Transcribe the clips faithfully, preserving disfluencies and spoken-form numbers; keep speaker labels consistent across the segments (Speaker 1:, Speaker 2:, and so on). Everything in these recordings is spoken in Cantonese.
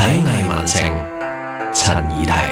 Speaker 1: 體藝文情，陳怡提。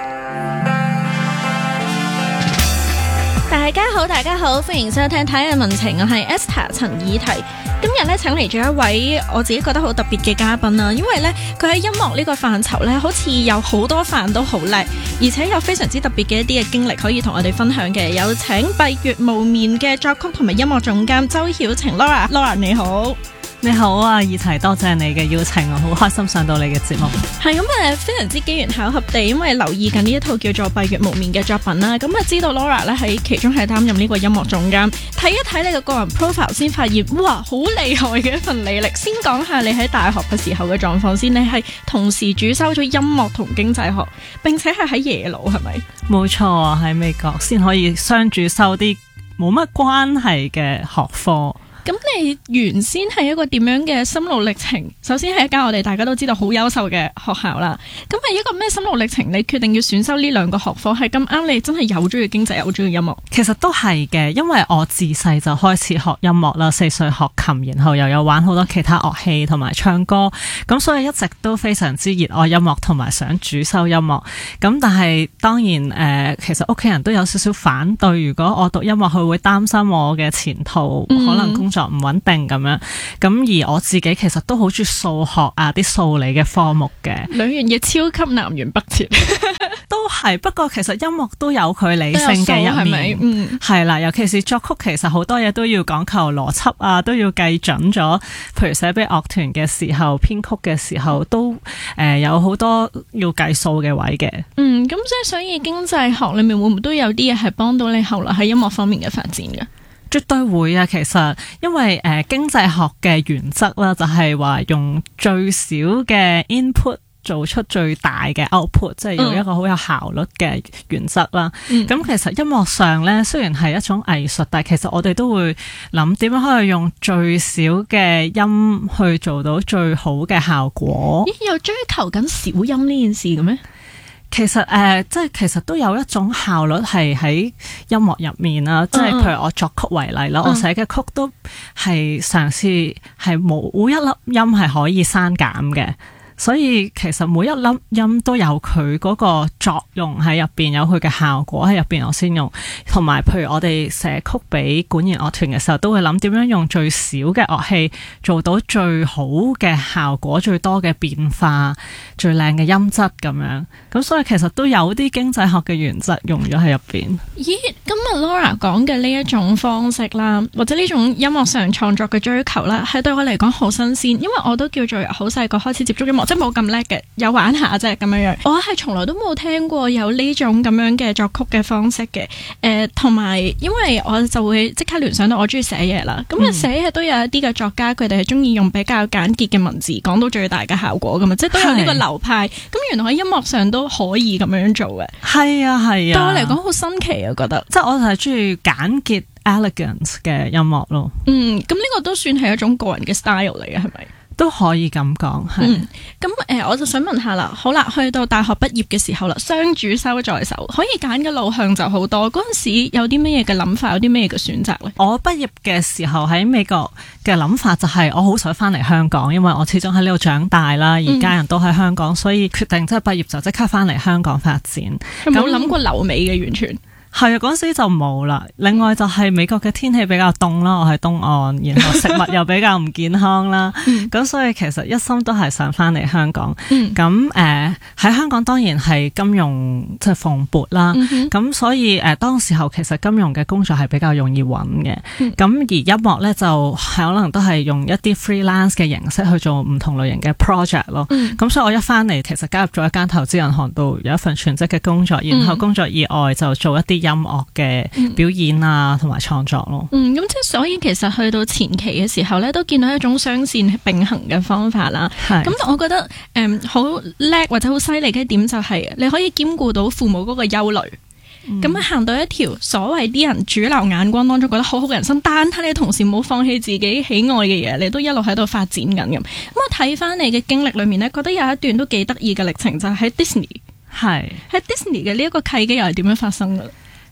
Speaker 2: 大家好，大家好，歡迎收聽《體藝文情》，我係 Esther 陳怡提。今日咧請嚟咗一位我自己覺得好特別嘅嘉賓啦，因為咧佢喺音樂呢個範疇咧，好似有好多範都好叻，而且有非常之特別嘅一啲嘅經歷可以同我哋分享嘅。有請閉月無眠嘅作曲同埋音樂總監周曉晴 Laura，Laura 你好。
Speaker 3: 你好啊，怡提，多謝你嘅邀請，我好開心上到你嘅節目。
Speaker 2: 係咁誒，非常之機緣巧合地，因為留意緊呢一套叫做《閉月無眠》嘅作品啦，咁啊知道 Laura 咧喺其中係擔任呢個音樂總監。睇一睇你嘅個人 profile 先發現，哇，好厲害嘅一份履歷。先講下你喺大學嘅時候嘅狀況先，你係同時主修咗音樂同經濟學，並且係喺耶魯，係咪？
Speaker 3: 冇錯啊，喺美國先可以雙主修啲冇乜關係嘅學科。
Speaker 2: 咁你原先係一個點樣嘅心路歷程？首先係一間我哋大家都知道好優秀嘅學校啦。咁係一個咩心路歷程？你決定要選修呢兩個學科，係咁啱你真係有中意經濟，有中意音樂？
Speaker 3: 其實都係嘅，因為我自細就開始學音樂啦，四歲學琴，然後又有玩好多其他樂器同埋唱歌，咁所以一直都非常之熱愛音樂同埋想主修音樂。咁但係當然誒、呃，其實屋企人都有少少反對，如果我讀音樂，佢會擔心我嘅前途、嗯、可能工作唔穩定咁樣。咁而我自己其實都好中意數學啊，啲數理嘅科目嘅，
Speaker 2: 兩樣嘢超級南轅北轍。
Speaker 3: 都係，不過其實音樂都有佢理性嘅一面，嗯，係啦，尤其是作曲，其實好多嘢都要講求邏輯啊，都要計準咗。譬如寫俾樂團嘅時候，編曲嘅時候，都誒、呃、有好多要計數嘅位嘅。
Speaker 2: 嗯，咁即係所以經濟學裏面會唔會都有啲嘢係幫到你後來喺音樂方面嘅發展嘅？
Speaker 3: 絕對會啊！其實因為誒、呃、經濟學嘅原則啦，就係話用最少嘅 input 做出最大嘅 output，即係用一個好有效率嘅原則啦。咁、嗯、其實音樂上咧，雖然係一種藝術，但係其實我哋都會諗點樣可以用最少嘅音去做到最好嘅效果。
Speaker 2: 咦，有追求緊小音呢件事嘅咩？
Speaker 3: 其實誒、呃，即係其實都有一種效率係喺音樂入面啦。即係譬如我作曲為例啦，嗯、我寫嘅曲都係嘗試係冇一粒音係可以刪減嘅。所以其實每一粒音都有佢嗰個作用喺入邊，有佢嘅效果喺入邊，我先用。同埋譬如我哋寫曲俾管弦樂團嘅時候，都會諗點樣用最少嘅樂器做到最好嘅效果，最多嘅變化，最靚嘅音質咁樣。咁所以其實都有啲經濟學嘅原則用咗喺入邊。
Speaker 2: 咦，今日 Laura 講嘅呢一種方式啦，或者呢種音樂上創作嘅追求啦，係對我嚟講好新鮮，因為我都叫做由好細個開始接觸音樂。即係冇咁叻嘅，有玩下啫咁樣樣。我係從來都冇聽過有呢種咁樣嘅作曲嘅方式嘅。誒、呃，同埋因為我就會即刻聯想到我中意寫嘢啦。咁啊、嗯，寫嘢都有一啲嘅作家，佢哋係中意用比較簡潔嘅文字，講到最大嘅效果噶嘛。即係都有呢個流派。咁原來喺音樂上都可以咁樣做嘅。係啊，係啊。對我嚟講好新奇啊，覺得。
Speaker 3: 即係我就係中意簡潔 elegance 嘅音樂咯。
Speaker 2: 嗯，咁呢個都算係一種個人嘅 style 嚟嘅，係咪？
Speaker 3: 都可以咁講，係。
Speaker 2: 嗯，咁誒、呃，我就想問下啦，好啦，去到大學畢業嘅時候啦，雙主修在手，可以揀嘅路向就好多。嗰陣時有啲咩嘢嘅諗法，有啲咩嘢嘅選擇咧？
Speaker 3: 我畢業嘅時候喺美國嘅諗法就係我好想翻嚟香港，因為我始終喺呢度長大啦，而家人都喺香港，嗯、所以決定即係畢業就即刻翻嚟香港發展。
Speaker 2: 有冇諗過留美嘅完全？
Speaker 3: 係啊，嗰陣時就冇啦。另外就係美國嘅天氣比較凍啦，我喺東岸，然後食物又比較唔健康啦，咁、嗯、所以其實一心都係想翻嚟香港。咁誒喺香港當然係金融即係蓬勃啦，咁、嗯、所以誒、呃、當時候其實金融嘅工作係比較容易揾嘅。咁、嗯、而音樂咧就可能都係用一啲 freelance 嘅形式去做唔同類型嘅 project 咯。咁、嗯、所以我一翻嚟其實加入咗一間投資銀行度有一份全職嘅工作，然後工作以外就做一啲音樂嘅表演啊，同埋創作咯。
Speaker 2: 嗯，咁即係所以其實去到前期嘅時候咧，都見到一種雙線並行嘅方法啦。係咁，我覺得誒好叻或者好犀利嘅一點就係你可以兼顧到父母嗰個憂慮。咁啊行到一條所謂啲人主流眼光當中覺得好好嘅人生，但係你同時冇放棄自己喜愛嘅嘢，你都一路喺度發展緊咁。咁我睇翻你嘅經歷裏面咧，覺得有一段都幾得意嘅歷程，就係喺 Disney。係喺 Disney 嘅呢一個契機又係點樣發生嘅？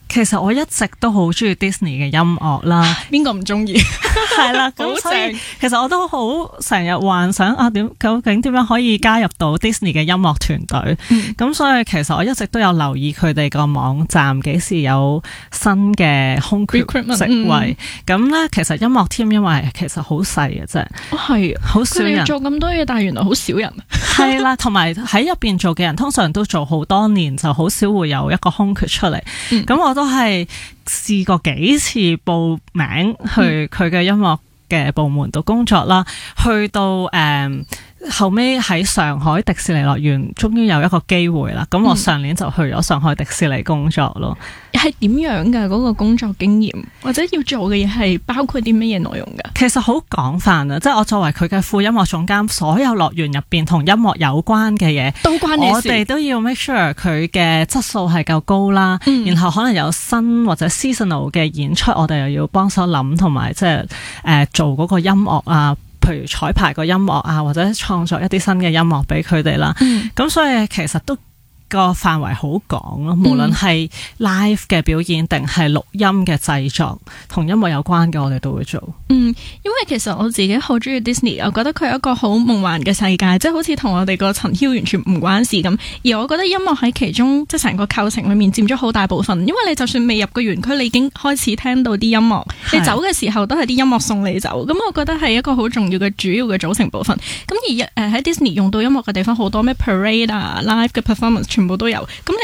Speaker 3: 其實我一直都好中意 Disney 嘅音樂啦，
Speaker 2: 邊個唔中意？
Speaker 3: 係啦，咁所以其實我都好成日幻想啊，點究竟點樣可以加入到 Disney 嘅音樂團隊？咁、嗯、所以其實我一直都有留意佢哋個網站幾時有新嘅空缺職位。咁咧、嗯，其實音樂 team 因為其實好細嘅啫，係好少人
Speaker 2: 做咁多嘢，但係原來好少人。
Speaker 3: 係啦，同埋喺入邊做嘅人通常都做好多年，就好少會有一個空缺出嚟。咁、嗯、我都係試過幾次報名去佢嘅音樂嘅部門度工作啦，去到誒、嗯、後尾喺上海迪士尼樂園終於有一個機會啦。咁我上年就去咗上海迪士尼工作咯。
Speaker 2: 係點樣㗎？嗰個工作經驗或者要做嘅嘢係包括啲乜嘢內容㗎？
Speaker 3: 其實好廣泛啊！即係我作為佢嘅副音樂總監，所有樂園入邊同音樂有關嘅嘢
Speaker 2: 都關你事。我
Speaker 3: 哋都要 make sure 佢嘅質素係夠高啦。嗯、然後可能有新或者 seasonal 嘅演出，我哋又要幫手諗同埋即係誒做嗰個音樂啊，譬如彩排個音樂啊，或者創作一啲新嘅音樂俾佢哋啦。咁、嗯、所以其實都個範圍好廣咯，無論係 live 嘅表演定係錄音嘅製作，同音樂有關嘅我哋都會做。
Speaker 2: 嗯，因為其實我自己好中意 Disney， 我覺得佢係一個好夢幻嘅世界，即係好似同我哋個塵囂完全唔關事咁。而我覺得音樂喺其中，即係成個構成裏面佔咗好大部分。因為你就算未入個園區，你已經開始聽到啲音樂，你走嘅時候都係啲音樂送你走。咁我覺得係一個好重要嘅主要嘅組成部分。咁而誒喺 Disney 用到音樂嘅地方好多，咩 parade 啊、live 嘅 performance 全部都有。咁